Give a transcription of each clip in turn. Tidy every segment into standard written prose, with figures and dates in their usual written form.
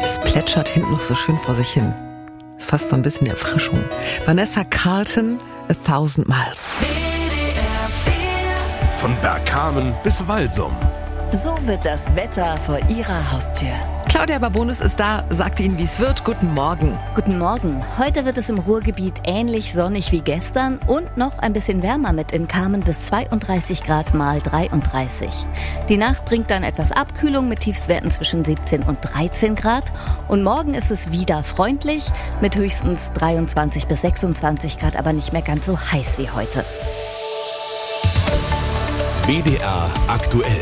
Es plätschert hinten noch so schön vor sich hin. Ist fast so ein bisschen Erfrischung. Vanessa Carlton, 1000 Miles. Von Bergkamen bis Walsum. So wird das Wetter vor Ihrer Haustür. Claudia Babonis ist da, sagt Ihnen, wie es wird. Guten Morgen. Guten Morgen. Heute wird es im Ruhrgebiet ähnlich sonnig wie gestern und noch ein bisschen wärmer mit in Kamen bis 32 Grad mal 33. Die Nacht bringt dann etwas Abkühlung mit Tiefstwerten zwischen 17 und 13 Grad. Und morgen ist es wieder freundlich mit höchstens 23 bis 26 Grad, aber nicht mehr ganz so heiß wie heute. WDR aktuell.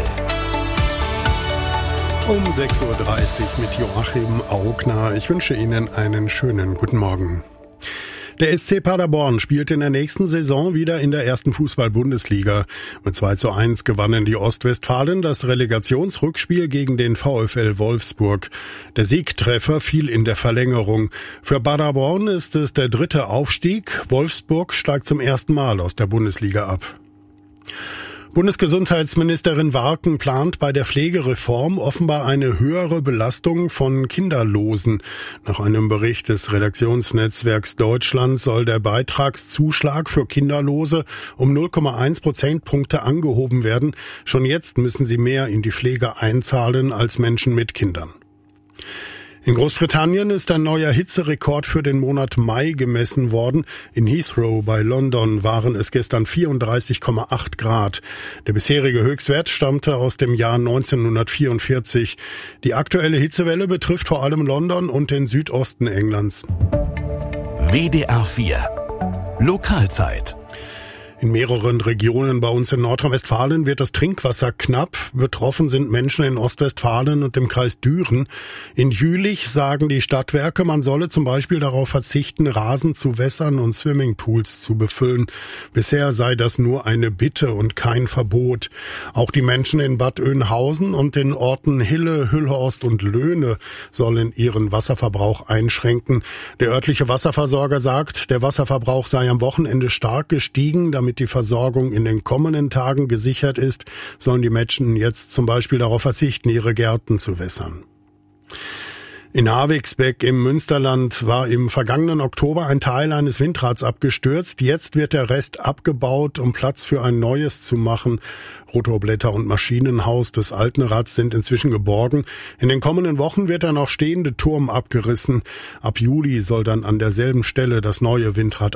Um 6.30 Uhr mit Joachim Augner. Ich wünsche Ihnen einen schönen guten Morgen. Der SC Paderborn spielt in der nächsten Saison wieder in der ersten Fußball-Bundesliga. Mit 2:1 gewannen die Ostwestfalen das Relegationsrückspiel gegen den VfL Wolfsburg. Der Siegtreffer fiel in der Verlängerung. Für Paderborn ist es der 3. Aufstieg. Wolfsburg steigt zum ersten Mal aus der Bundesliga ab. Bundesgesundheitsministerin Warken plant bei der Pflegereform offenbar eine höhere Belastung von Kinderlosen. Nach einem Bericht des Redaktionsnetzwerks Deutschland soll der Beitragszuschlag für Kinderlose um 0,1 Prozentpunkte angehoben werden. Schon jetzt müssen sie mehr in die Pflege einzahlen als Menschen mit Kindern. In Großbritannien ist ein neuer Hitzerekord für den Monat Mai gemessen worden. In Heathrow bei London waren es gestern 34,8 Grad. Der bisherige Höchstwert stammte aus dem Jahr 1944. Die aktuelle Hitzewelle betrifft vor allem London und den Südosten Englands. WDR 4 Lokalzeit. In mehreren Regionen bei uns in Nordrhein-Westfalen wird das Trinkwasser knapp. Betroffen sind Menschen in Ostwestfalen und dem Kreis Düren. In Jülich sagen die Stadtwerke, man solle zum Beispiel darauf verzichten, Rasen zu wässern und Swimmingpools zu befüllen. Bisher sei das nur eine Bitte und kein Verbot. Auch die Menschen in Bad Oeynhausen und den Orten Hille, Hüllhorst und Löhne sollen ihren Wasserverbrauch einschränken. Der örtliche Wasserversorger sagt, der Wasserverbrauch sei am Wochenende stark gestiegen. Damit die Versorgung in den kommenden Tagen gesichert ist, sollen die Menschen jetzt zum Beispiel darauf verzichten, ihre Gärten zu wässern. In Havigsbeck im Münsterland war im vergangenen Oktober ein Teil eines Windrads abgestürzt. Jetzt wird der Rest abgebaut, um Platz für ein neues zu machen. Rotorblätter und Maschinenhaus des alten Rads sind inzwischen geborgen. In den kommenden Wochen wird der noch stehende Turm abgerissen. Ab Juli soll dann an derselben Stelle das neue Windrad